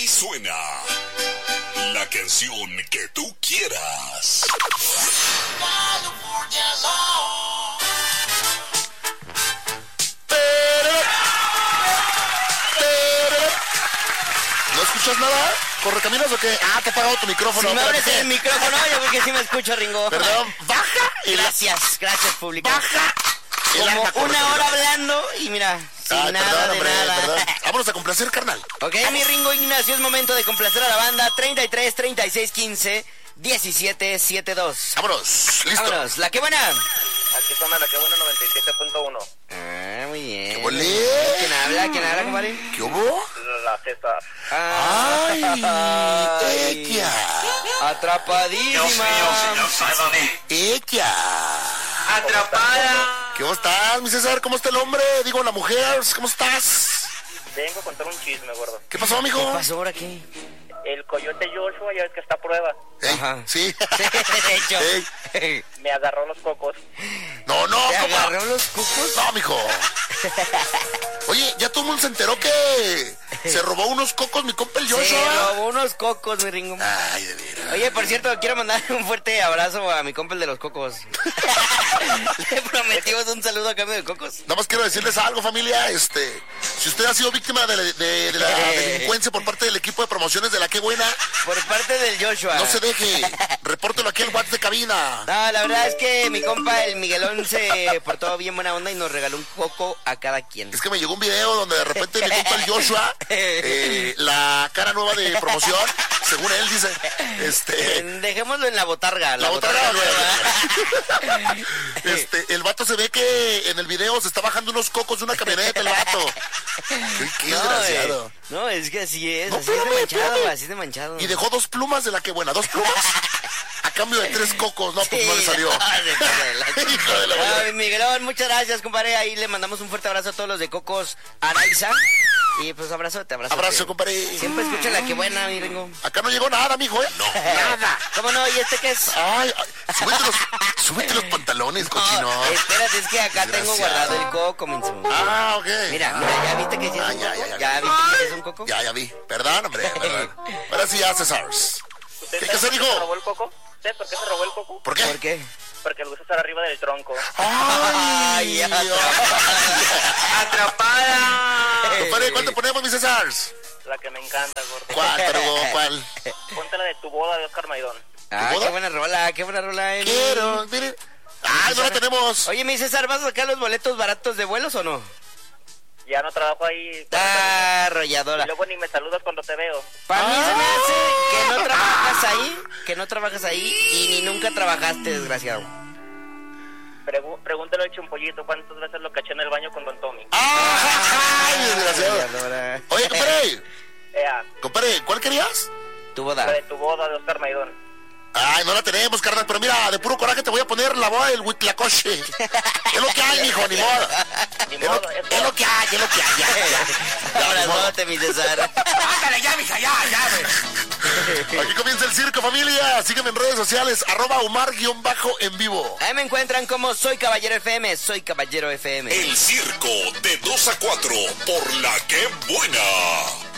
Aquí suena la canción que tú quieras. ¿No escuchas nada? ¿Correcaminos o qué? Ah, te he apagado tu micrófono. Si me abres el micrófono, yo creo que sí me escucho, Ringo. Perdón, baja. Gracias, público. Baja. Como una hora hablando y mira, sin nada de nada. Perdón. Vámonos a complacer, carnal. Ok, mi Ringo Ignacio, es momento de complacer a la banda 33 36 15 17 72. Vámonos, listo. Vámonos, la que buena. Aquí toma la que buena 97.1. Ah, muy bien. ¿Qué volé? ¿Quién habla, compadre? ¿Qué hubo? La César. ¡Ay! ¡Ella! Atrapadísima. ¡Ella! Atrapada. ¿Cómo estás, mi César? ¿Cómo está el hombre? Digo, la mujer. ¿Cómo estás? Vengo a contar un chisme, gordo. ¿Qué pasó, mijo? ¿Qué pasó ahora qué? El coyote Joshua, ya ves que está a prueba. Ajá. Sí. De hecho. Ey. Me agarró los cocos. No, ¿Te ¿cómo? agarró los cucos? No, mijo. Oye, ya todo el mundo se enteró que se robó unos cocos mi compa el Joshua. Se robó unos cocos, mi Ringo. Ay, de veras. Oye, por cierto, quiero mandar un fuerte abrazo a mi compa el de los cocos. Le prometimos un saludo a cambio de cocos. Nada más quiero decirles algo, familia. Si usted ha sido víctima de la delincuencia por parte del equipo de promociones de La Qué Buena, Por parte del Joshua. no se deje. Repórtelo aquí al WhatsApp de cabina. No, la verdad es que mi compa el Miguelón se portó bien buena onda y nos regaló un coco a cada quien. Es que me llegó un video donde de repente mi compa el Joshua, la cara nueva de promoción, según él dice, Dejémoslo en la botarga. la botarga nueva. el vato se ve que en el video se está bajando unos cocos de una camioneta el vato. Qué desgraciado. No, es que así es. No, Así es de espérame, manchado, espérame. así es de manchado. Y dejó 2 plumas de La Qué Buena, 2 plumas. A cambio de 3 cocos, no, pues no le salió. Hijo de la buena. Ay, Miguelón, muchas gracias, compadre. Ahí le mandamos un fuerte abrazo a todos los de Cocos Araiza. Y pues abrazote. Abrazo, compadre. Siempre escucha La Qué Buena, mi Ringo. Acá no llegó nada, mijo, ¿eh? No, nada. ¿Cómo no? ¿Y este qué es? Ay, súbete los pantalones, cochino. No, espérate, es que acá tengo guardado el coco, menso. Ah, ok. Mira, ¿ya viste que sí es un ya, coco? ya. ¿Ya viste que sí es un coco? Ya vi. Perdón, hombre, perdón. Ahora sí ya, César. ¿Usted ¿Qué sabe se por dijo? qué se robó el coco? ¿Usted por qué se robó el coco? ¿Por qué? ¿Por qué? Porque lo gusta estar arriba del tronco. Ay, ¡Atrapada! Compadre, ¿cuál te ponemos, mi César? La que me encanta, gordo. ¿Cuál, pero cuál? Ponte la de Tu Boda de Oscar Maidón. Ah, boda? qué buena rola, Quiero, miren. Ay, no la tenemos. Oye, mi César, ¿vas a sacar los boletos baratos de vuelos o no? Ya no trabajo ahí. Ah, Y arrolladora. luego ni me saludas cuando te veo. Para mí se me hace que no trabajas ahí y ni nunca trabajaste, desgraciado. Pregúntale al Chumpollito cuántas veces lo caché en el baño con Don Tommy. Ay, desgraciado. Arrolladora. Oye, compadre. Ea, Compadre, ¿cuál querías? Tu la boda. de Tu Boda de Oscar Maidón. Ay, no la tenemos, carnal, pero mira, de puro coraje te voy a poner la boda del Huitlacoche. Es lo que hay, mijo, ni modo. Ni Es modo, es lo que hay, es lo que hay, ya. Abrazote, mi César. Ándale, ya, mija, ya, güey. Aquí comienza el circo, familia. Sígueme en redes sociales, @Omar_en vivo. Ahí me encuentran como Soy Caballero FM, Soy Caballero FM. El circo de 2 a 4 por La Qué Buena.